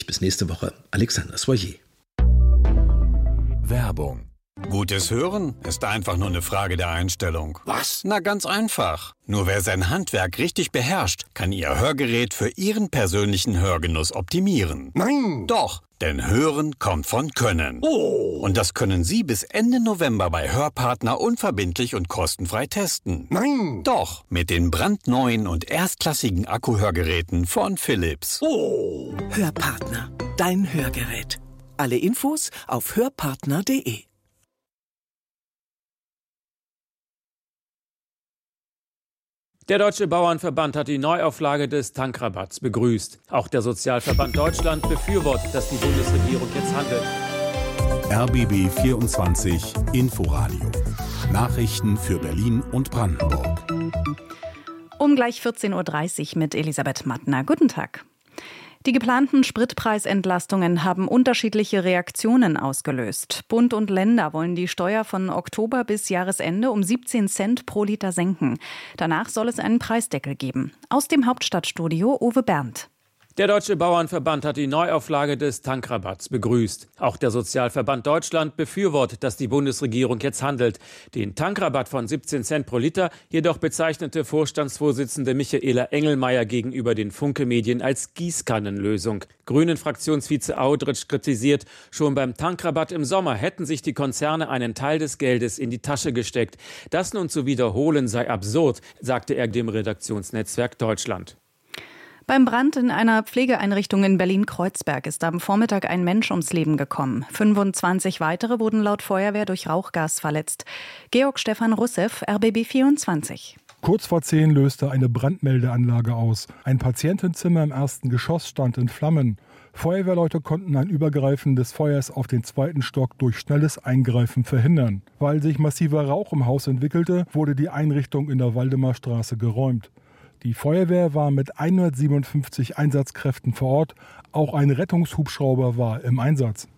bis nächste Woche. Alexander Soyer. Werbung. Gutes Hören ist einfach nur eine Frage der Einstellung. Was? Na, ganz einfach. Nur wer sein Handwerk richtig beherrscht, kann Ihr Hörgerät für Ihren persönlichen Hörgenuss optimieren. Nein! Doch, denn Hören kommt von Können. Oh! Und das können Sie bis Ende November bei Hörpartner unverbindlich und kostenfrei testen. Nein! Doch, mit den brandneuen und erstklassigen Akkuhörgeräten von Philips. Oh! Hörpartner, dein Hörgerät. Alle Infos auf hörpartner.de. Der Deutsche Bauernverband hat die Neuauflage des Tankrabatts begrüßt. Auch der Sozialverband Deutschland befürwortet, dass die Bundesregierung jetzt handelt. RBB 24 Inforadio. Nachrichten für Berlin und Brandenburg. Um gleich 14.30 Uhr mit Elisabeth Mattner. Guten Tag. Die geplanten Spritpreisentlastungen haben unterschiedliche Reaktionen ausgelöst. Bund und Länder wollen die Steuer von Oktober bis Jahresende um 17 Cent pro Liter senken. Danach soll es einen Preisdeckel geben. Aus dem Hauptstadtstudio Uwe Berndt. Der Deutsche Bauernverband hat die Neuauflage des Tankrabatts begrüßt. Auch der Sozialverband Deutschland befürwortet, dass die Bundesregierung jetzt handelt. Den Tankrabatt von 17 Cent pro Liter jedoch bezeichnete Vorstandsvorsitzende Michaela Engelmeier gegenüber den Funke-Medien als Gießkannenlösung. Grünen-Fraktionsvize Audritsch kritisiert, schon beim Tankrabatt im Sommer hätten sich die Konzerne einen Teil des Geldes in die Tasche gesteckt. Das nun zu wiederholen sei absurd, sagte er dem Redaktionsnetzwerk Deutschland. Beim Brand in einer Pflegeeinrichtung in Berlin-Kreuzberg ist am Vormittag ein Mensch ums Leben gekommen. 25 weitere wurden laut Feuerwehr durch Rauchgas verletzt. Georg Stefan Russev, RBB 24. Kurz vor 10 löste eine Brandmeldeanlage aus. Ein Patientenzimmer im ersten Geschoss stand in Flammen. Feuerwehrleute konnten ein Übergreifen des Feuers auf den zweiten Stock durch schnelles Eingreifen verhindern. Weil sich massiver Rauch im Haus entwickelte, wurde die Einrichtung in der Waldemarstraße geräumt. Die Feuerwehr war mit 157 Einsatzkräften vor Ort. Auch ein Rettungshubschrauber war im Einsatz.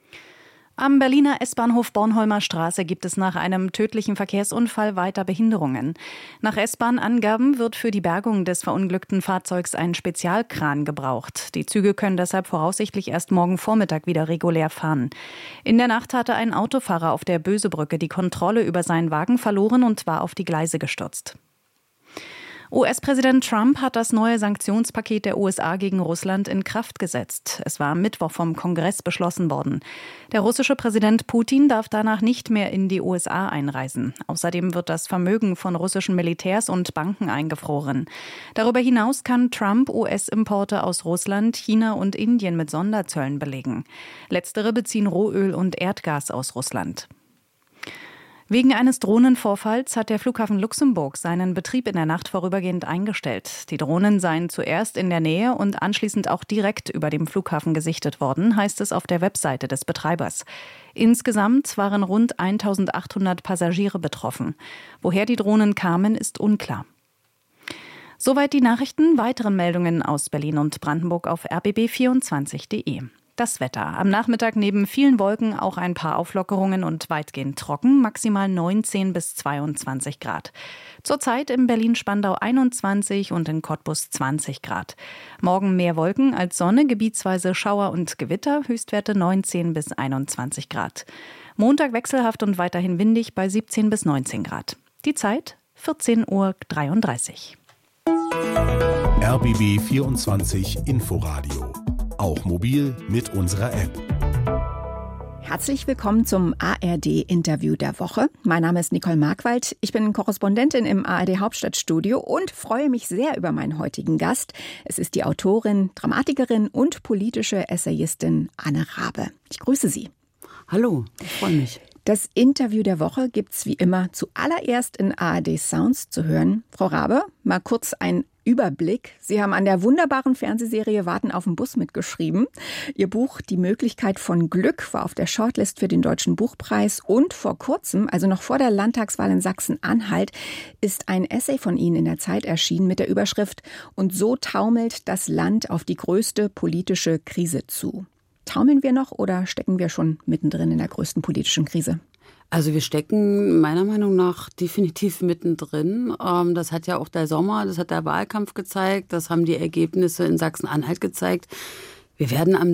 Am Berliner S-Bahnhof Bornholmer Straße gibt es nach einem tödlichen Verkehrsunfall weiter Behinderungen. Nach S-Bahn-Angaben wird für die Bergung des verunglückten Fahrzeugs ein Spezialkran gebraucht. Die Züge können deshalb voraussichtlich erst morgen Vormittag wieder regulär fahren. In der Nacht hatte ein Autofahrer auf der Bösebrücke die Kontrolle über seinen Wagen verloren und war auf die Gleise gestürzt. US-Präsident Trump hat das neue Sanktionspaket der USA gegen Russland in Kraft gesetzt. Es war am Mittwoch vom Kongress beschlossen worden. Der russische Präsident Putin darf danach nicht mehr in die USA einreisen. Außerdem wird das Vermögen von russischen Militärs und Banken eingefroren. Darüber hinaus kann Trump US-Importe aus Russland, China und Indien mit Sonderzöllen belegen. Letztere beziehen Rohöl und Erdgas aus Russland. Wegen eines Drohnenvorfalls hat der Flughafen Luxemburg seinen Betrieb in der Nacht vorübergehend eingestellt. Die Drohnen seien zuerst in der Nähe und anschließend auch direkt über dem Flughafen gesichtet worden, heißt es auf der Webseite des Betreibers. Insgesamt waren rund 1.800 Passagiere betroffen. Woher die Drohnen kamen, ist unklar. Soweit die Nachrichten. Weitere Meldungen aus Berlin und Brandenburg auf rbb24.de. Das Wetter. Am Nachmittag neben vielen Wolken auch ein paar Auflockerungen und weitgehend trocken, maximal 19 bis 22 Grad. Zurzeit in Berlin-Spandau 21 und in Cottbus 20 Grad. Morgen mehr Wolken als Sonne, gebietsweise Schauer und Gewitter, Höchstwerte 19 bis 21 Grad. Montag wechselhaft und weiterhin windig bei 17 bis 19 Grad. Die Zeit 14.33 Uhr. RBB 24 Inforadio. Auch mobil mit unserer App. Herzlich willkommen zum ARD-Interview der Woche. Mein Name ist Nicole Markwald. Ich bin Korrespondentin im ARD-Hauptstadtstudio und freue mich sehr über meinen heutigen Gast. Es ist die Autorin, Dramatikerin und politische Essayistin Anne Raabe. Ich grüße Sie. Hallo, ich freue mich. Das Interview der Woche gibt's wie immer zuallererst in ARD Sounds zu hören. Frau Raabe, mal kurz ein Überblick. Sie haben an der wunderbaren Fernsehserie Warten auf den Bus mitgeschrieben. Ihr Buch Die Möglichkeit von Glück war auf der Shortlist für den Deutschen Buchpreis und vor kurzem, also noch vor der Landtagswahl in Sachsen-Anhalt, ist ein Essay von Ihnen in der Zeit erschienen mit der Überschrift „Und so taumelt das Land auf die größte politische Krise zu". Taumeln wir noch oder stecken wir schon mittendrin in der größten politischen Krise? Also wir stecken meiner Meinung nach definitiv mittendrin. Das hat ja auch der Sommer, das hat der Wahlkampf gezeigt, das haben die Ergebnisse in Sachsen-Anhalt gezeigt. Wir werden am